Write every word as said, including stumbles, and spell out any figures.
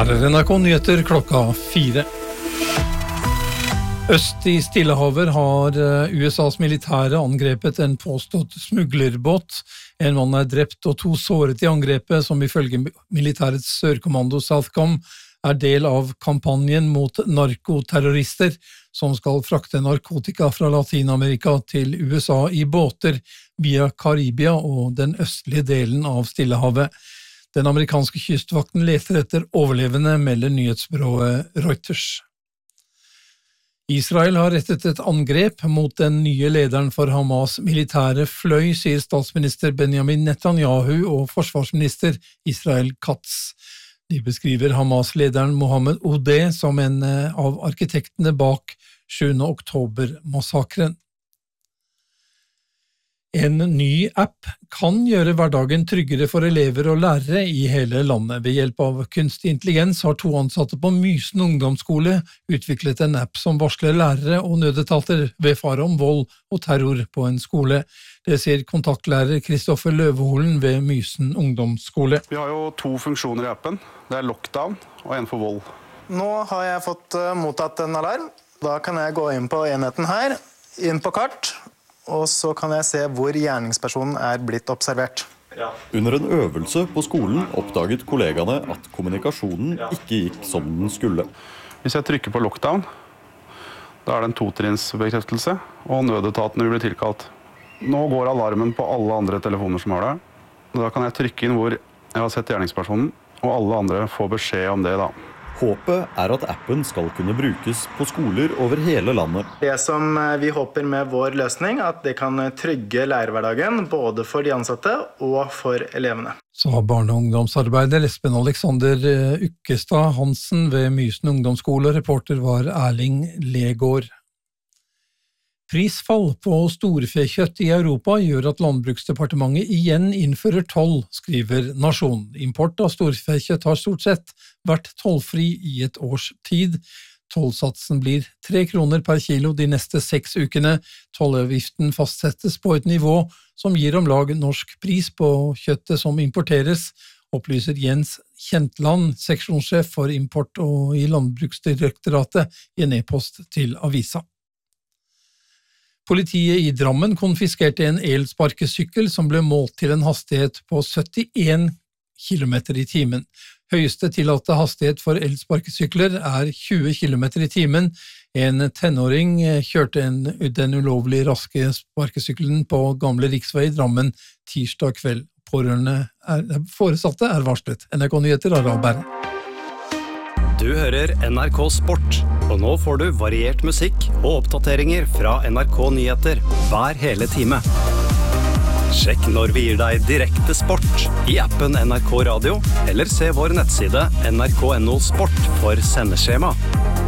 Her er N R K Nyheter klokka fire. Øst i Stillehavet har U S A's militære angrepet en påstått smuglerbåt. En mann er drept og to såret i angrepet, som ifølge militærets sørkommando Southcom er del av kampanjen mot narkoterrorister, som skal frakte narkotika fra Latinamerika til U S A i båter via Karibia og den østlige delen av Stillehavet. Den amerikanske kystvakten leter etter overlevende, melder nyhetsbyrået Reuters. Israel har rettet et angrep mot den nye lederen for Hamas militære fløy, sier statsminister Benjamin Netanyahu og forsvarsminister Israel Katz. De beskriver Hamas-lederen Mohammed Odeh som en av arkitektene bak sjuende oktober-massakren. En ny app kan gjøre hverdagen tryggere for elever og lærere i hele landet. Ved hjelp av kunstig intelligens har to ansatte på Mysen ungdomsskole utviklet en app som varsler lærere og nødetater ved fare om vold og terror på en skole. Det sier kontaktlærer Kristoffer Løveholen ved Mysen ungdomsskole. Vi har jo to funksjoner i appen. Det er lockdown og en for vold. Nå har jeg fått mottatt en alarm. Da kan jeg gå inn på enheten her, inn på kart, og så kan jeg se hvor gjerningspersonen er blitt observert. Ja. Under en øvelse på skolen oppdaget kollegaene at kommunikasjonen ikke gikk som den skulle. Hvis jeg trykker på lockdown, da er det en totrinnsbekreftelse, og nødetaten vil bli tilkalt. Nå går alarmen på alle andre telefoner som har det. Da kan jeg trykke inn hvor jeg har sett gjerningspersonen, og alle andre får beskjed om det da. Håpet er at appen skal kunne brukes på skoler over hele landet. Det som vi håper med vår løsning, at det kan trygge lærerhverdagen både for de ansatte og for elevene. Så har barne- og ungdomsarbeider Espen Alexander Ukkestad Hansen ved Mysen ungdomsskole, reporter var Erling Legård. Prisfall på storfekjøtt i Europa gjør at Landbruksdepartementet igjen innfører toll, skriver Nasjonen. Import av storfekjøtt har stort sett vært tollfri i et års tid. Tollsatsen blir tre kroner per kilo de neste seks ukene. Tollavgiften fastsettes på et nivå som gir om lag norsk pris på kjøttet som importeres, opplyser Jens Kjentland, seksjonssjef for import og i Landbruksdirektoratet, i en e-post til avisa. Politiet i Drammen konfiskerte en elsparkesykkel som ble målt til en hastighet på syttien kilometer i timen. Høyeste tillatte hastighet for elsparkesykler er tjue kilometer i timen. En tenåring kjørte en, den ulovlig raske sparkesykkelen på gamle riksvei i Drammen tirsdag kveld. Pårørende er, foresatte er varslet. N R K Nyheter, Harald Berg. Du hører N R K Sport, og nå får du variert musikk og oppdateringer fra N R K Nyheter hver hele time. Sjekk når vi gir deg direkte sport i appen N R K Radio, eller se vår nettside N R K punktum no sport for sendeskjema.